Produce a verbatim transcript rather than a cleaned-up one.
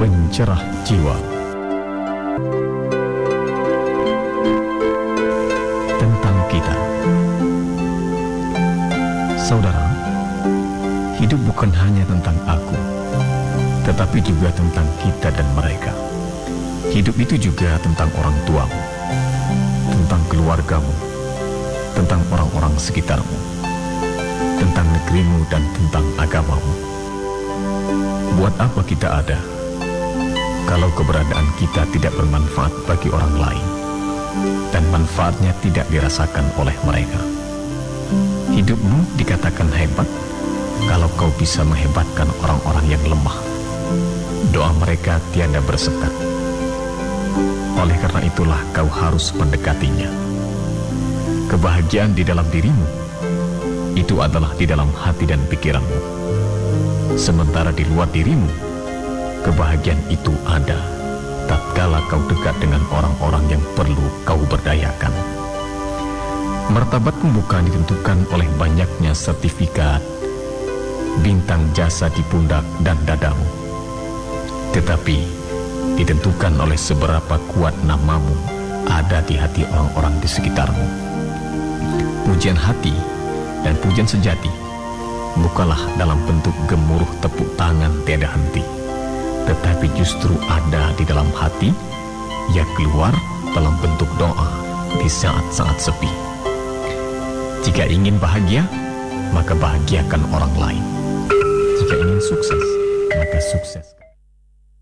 pencerah jiwa. Tentang kita. Saudara, hidup bukan hanya tentang aku, tetapi juga tentang kita dan mereka. Hidup itu juga tentang orang tuamu, tentang keluargamu, tentang orang-orang sekitarmu, tentang negerimu dan tentang agamamu. Buat apa kita ada kalau keberadaan kita tidak bermanfaat bagi orang lain dan manfaatnya tidak dirasakan oleh mereka? Hidupmu dikatakan hebat kalau kau bisa menghebatkan orang-orang yang lemah. Doa mereka tiada bersekat. Oleh karena itulah kau harus mendekatinya. Kebahagiaan di dalam dirimu itu adalah di dalam hati dan pikiranmu. Sementara di luar dirimu, kebahagiaan itu ada tatkala kau dekat dengan orang-orang yang perlu kau berdayakan. Martabatmu bukan ditentukan oleh banyaknya sertifikat, bintang jasa di pundak dan dadamu, tetapi ditentukan oleh seberapa kuat namamu ada di hati orang-orang di sekitarmu. Pujian hati dan pujian sejati bukanlah dalam bentuk gemuruh tepuk tangan tiada henti, tetapi justru ada di dalam hati, ia keluar dalam bentuk doa di saat-saat sepi. Jika ingin bahagia, maka bahagiakan orang lain. Jika ingin sukses, maka sukses.